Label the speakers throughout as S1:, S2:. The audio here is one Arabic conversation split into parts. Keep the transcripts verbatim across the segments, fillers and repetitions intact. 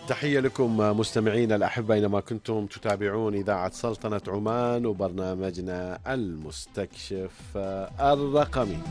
S1: تحية لكم مستمعينا الأحبة أينما كنتم تتابعون إذاعة سلطنة عمان وبرنامجنا المستكشف الرقمي.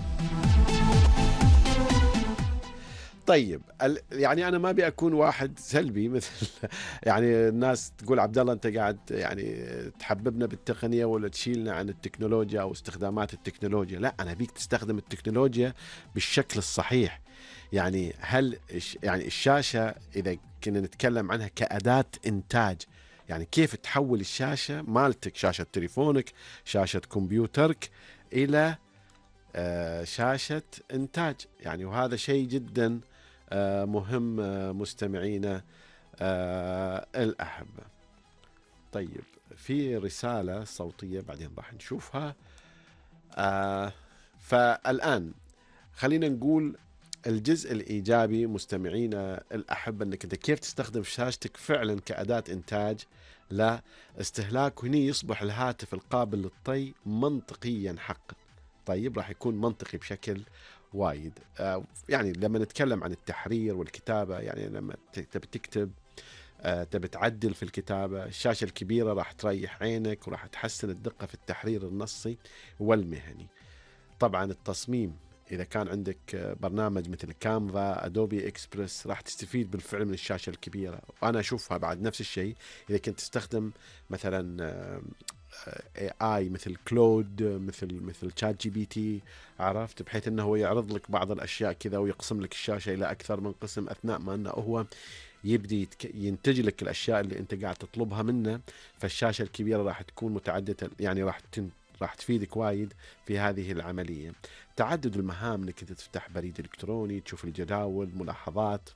S1: طيب ال- يعني انا ما ابي اكون واحد سلبي مثل يعني الناس تقول عبد الله انت قاعد يعني تحببنا بالتقنيه ولا تشيلنا عن التكنولوجيا او استخدامات التكنولوجيا. لا، انا ابيك تستخدم التكنولوجيا بالشكل الصحيح. يعني هل الش- يعني الشاشه اذا كنا نتكلم عنها كاداه انتاج، يعني كيف تحول الشاشه مالتك، شاشه تليفونك، شاشه كمبيوترك، الى آه، شاشة إنتاج. يعني وهذا شيء جدا آه، مهم آه، مستمعينا آه، الأحبة. طيب، في رسالة صوتية بعدين راح نشوفها. آه، فالآن خلينا نقول الجزء الإيجابي مستمعينا الأحبة، أنك أنت كيف تستخدم شاشتك فعلا كأداة إنتاج. لا استهلاك، هنا يصبح الهاتف القابل للطي منطقيا حقا. طيب راح يكون منطقي بشكل وايد. آه يعني لما نتكلم عن التحرير والكتابة، يعني لما تبي تكتب، آه تبي تعدل في الكتابة، الشاشة الكبيرة راح تريح عينك وراح تحسن الدقة في التحرير النصي والمهني. طبعا التصميم، إذا كان عندك برنامج مثل كانفا، أدوبي إكسبرس، راح تستفيد بالفعل من الشاشة الكبيرة. وأنا أشوفها بعد نفس الشيء إذا كنت تستخدم مثلا اي اي مثل كلود، مثل مثل شات جي بي تي، عرفت، بحيث انه هو يعرض لك بعض الاشياء كذا ويقسم لك الشاشه الى اكثر من قسم اثناء ما انه هو يبدي يتك... ينتج لك الاشياء اللي انت قاعد تطلبها منه. فالشاشه الكبيره راح تكون متعدده، يعني راح تن... راح تفيدك وايد في هذه العمليه. تعدد المهام، انك انت تفتح بريد الكتروني، تشوف الجداول، ملاحظات،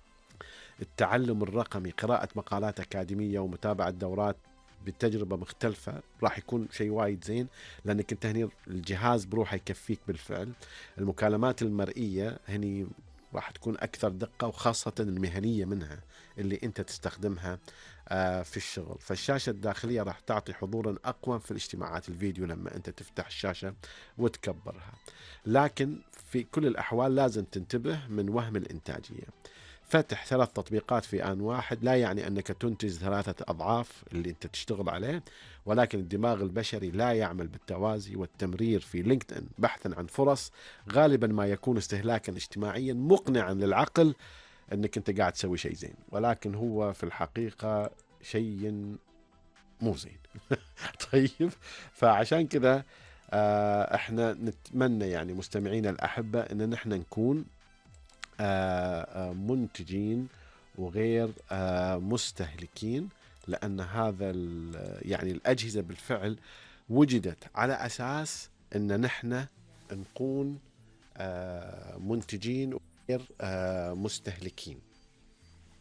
S1: التعلم الرقمي، قراءة مقالات أكاديمية ومتابعة دورات بتجربة مختلفة، راح يكون شيء وايد زين، لأنك أنت هني الجهاز بروحه يكفيك بالفعل. المكالمات المرئية هني راح تكون أكثر دقة، وخاصة المهنية منها اللي أنت تستخدمها آه، في الشغل. فالشاشة الداخلية راح تعطي حضورا أقوى في الاجتماعات الفيديو لما أنت تفتح الشاشة وتكبرها. لكن في كل الأحوال لازم تنتبه من وهم الإنتاجية. فتح ثلاث تطبيقات في آن واحد لا يعني أنك تنتج ثلاثة أضعاف اللي أنت تشتغل عليه، ولكن الدماغ البشري لا يعمل بالتوازي والتمرير. في لينكدإن بحثا عن فرص غالبا ما يكون استهلاكا اجتماعيا مقنعا للعقل أنك أنت قاعد تسوي شيء زين، ولكن هو في الحقيقة شيء مو زين. طيب، فعشان كذا آه، احنا نتمنى يعني مستمعينا الأحبة أن نحن نكون آه، آه، منتجين وغير آه، مستهلكين، لأن هذا يعني الأجهزة بالفعل وجدت على أساس أن نحن نكون آه، منتجين وغير آه، مستهلكين.